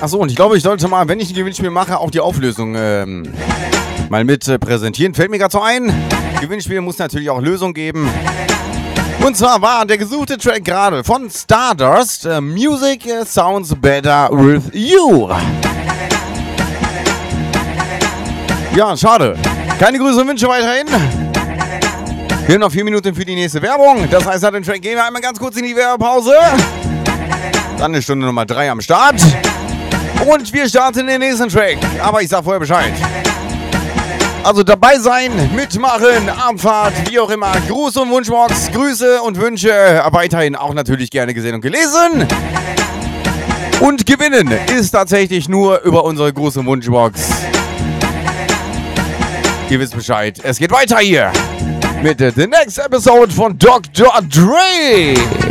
Achso, und ich glaube, ich sollte mal, wenn ich ein Gewinnspiel mache, auch die Auflösung mal mit präsentieren. Fällt mir gerade so ein. Gewinnspiel muss natürlich auch Lösung geben. Und zwar war der gesuchte Track gerade von Stardust, Music Sounds Better With You. Ja, schade. Keine Grüße und Wünsche weiterhin. Wir haben noch 4 Minuten für die nächste Werbung. Das heißt, nach dem Track gehen wir einmal ganz kurz in die Werbepause. Dann ist Stunde Nummer 3 am Start. Und wir starten den nächsten Track. Aber ich sag vorher Bescheid. Also dabei sein, mitmachen, Abfahrt, wie auch immer. Gruß und Wunschbox, Grüße und Wünsche weiterhin auch natürlich gerne gesehen und gelesen. Und gewinnen ist tatsächlich nur über unsere große Wunschbox. Ihr wisst Bescheid. Es geht weiter hier mit The Next Episode von Dr. Dre.